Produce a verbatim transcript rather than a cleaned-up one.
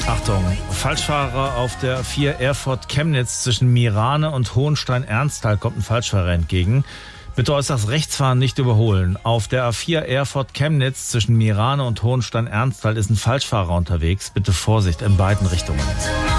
Achtung, Falschfahrer auf der A vier Erfurt-Chemnitz zwischen Mirane und Hohenstein-Ernsthal kommt ein Falschfahrer entgegen. Bitte äußerst rechts fahren, nicht überholen. Auf der A vier Erfurt-Chemnitz zwischen Mirane und Hohenstein-Ernsthal ist ein Falschfahrer unterwegs. Bitte Vorsicht in beiden Richtungen.